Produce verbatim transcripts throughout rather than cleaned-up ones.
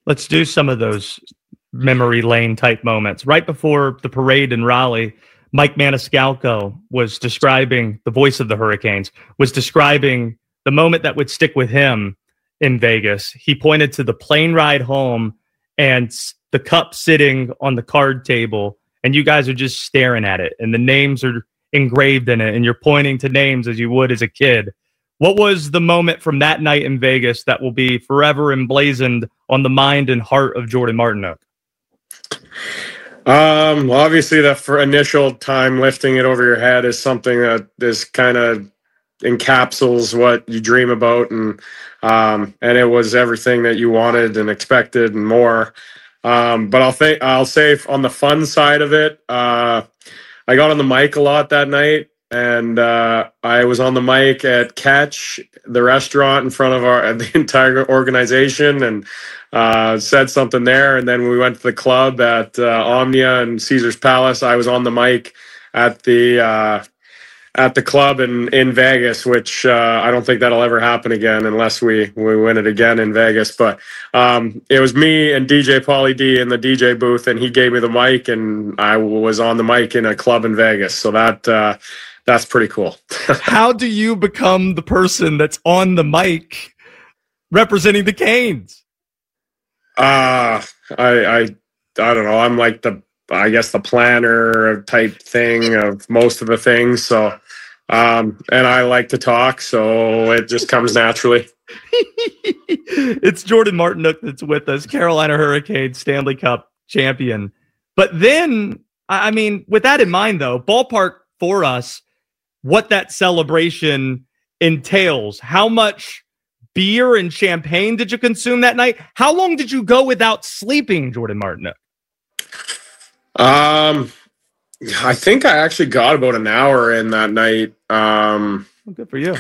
Let's do some of those memory lane type moments. Right before the parade in Raleigh, Mike Maniscalco was describing, the voice of the Hurricanes, was describing the moment that would stick with him in Vegas. He pointed to the plane ride home and the cup sitting on the card table, and you guys are just staring at it, and the names are engraved in it, and you're pointing to names as you would as a kid. What was the moment from that night in Vegas that will be forever emblazoned on the mind and heart of Jordan Martinook? Um, well, obviously, the for initial time lifting it over your head is something that is kind of encapsulates what you dream about, and um, and it was everything that you wanted and expected and more. Um, but I'll think I'll say on the fun side of it, uh, I got on the mic a lot that night. And uh, I was on the mic at Catch, the restaurant, in front of our the entire organization, and uh, said something there. And then we went to the club at uh, Omnia and Caesar's Palace. I was on the mic at the uh, at the club in, in Vegas, which uh, I don't think that'll ever happen again unless we, we win it again in Vegas. But um, it was me and D J Pauly D in the D J booth, and he gave me the mic, and I was on the mic in a club in Vegas. So that uh, that's pretty cool. How do you become the person that's on the mic representing the Canes? Uh, I, I, I don't know. I'm like the, I guess the planner type thing of most of the things. So, um, and I like to talk, so it just comes naturally. It's Jordan Martinook that's with us, Carolina Hurricanes Stanley Cup champion. But then, I mean, with that in mind, though, ballpark for us, what that celebration entails. How much beer and champagne did you consume that night? How long did you go without sleeping, Jordan Martinook? Um, I think I actually got about an hour in that night. Um, well, good for you.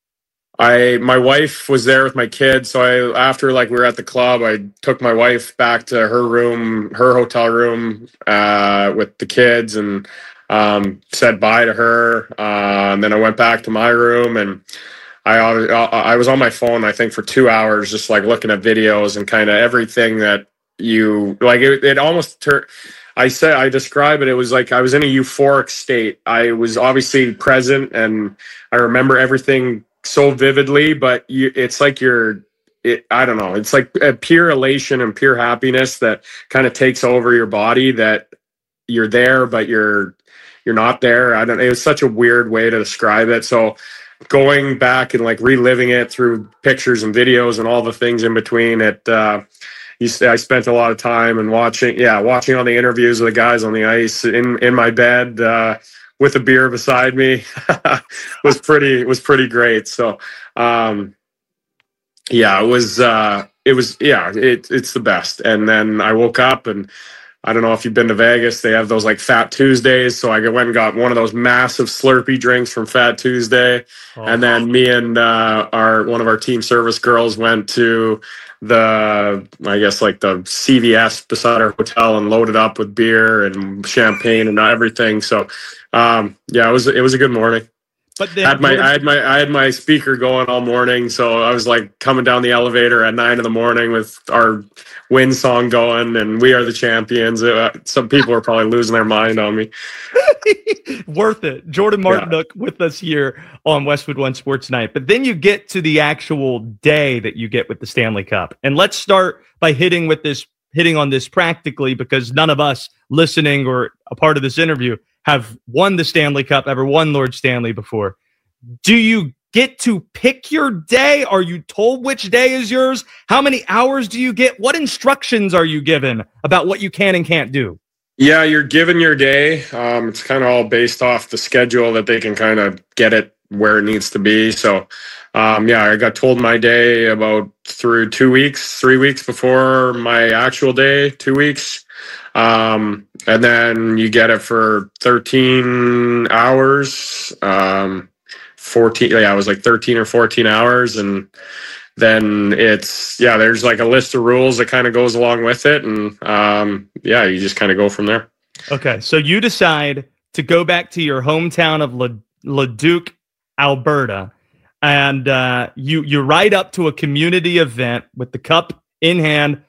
I my wife was there with my kids, so I after like we were at the club, I took my wife back to her room, her hotel room, uh, with the kids, and um, said bye to her. Uh, and then I went back to my room, and I I was on my phone, I think, for two hours, just like looking at videos and kind of everything that you like. It, it almost turned. I said I describe it. It was like I was in a euphoric state. I was obviously present, and I remember everything so vividly. But you, it's like you're. It, I don't know. It's like a pure elation and pure happiness that kind of takes over your body. That you're there, but you're you're not there. I don't. It was such a weird way to describe it. So going back and like reliving it through pictures and videos and all the things in between, it. Uh, You say I spent a lot of time and watching, yeah, watching all the interviews of the guys on the ice in, in my bed uh, with a beer beside me was pretty was pretty great. So, um, yeah, it was uh, it was yeah, it, it's the best. And then I woke up, and I don't know if you've been to Vegas. They have those like Fat Tuesdays, so I went and got one of those massive Slurpee drinks from Fat Tuesday, oh, and then me and uh, our one of our team service girls went to the I guess like the C V S beside our hotel and loaded up with beer and champagne and everything. So um yeah, it was it was a good morning. But then, had my I had my I had my speaker going all morning, so I was like coming down the elevator at nine in the morning with our win song going, and "We Are the Champions." Uh, some people are probably losing their mind on me. Worth it. Jordan Martinook yeah. with us here on Westwood One Sports Night. But then you get to the actual day that you get with the Stanley Cup, and let's start by hitting with this, hitting on this practically, because none of us listening or a part of this interview have won the Stanley Cup, ever won Lord Stanley before. Do you get to pick your day? Are you told which day is yours? How many hours do you get? What instructions are you given about what you can and can't do? Yeah, you're given your day. Um, it's kind of all based off the schedule that they can kind of get it where it needs to be. So, um, yeah, I got told my day about through two weeks, three weeks before my actual day, two weeks. Um, and then you get it for thirteen hours, um, fourteen, yeah, it was like thirteen or fourteen hours. And then it's, yeah, there's like a list of rules that kind of goes along with it. And, um, yeah, you just kind of go from there. Okay. So you decide to go back to your hometown of Le- Leduc, Alberta, and, uh, you, you ride up to a community event with the cup in hand,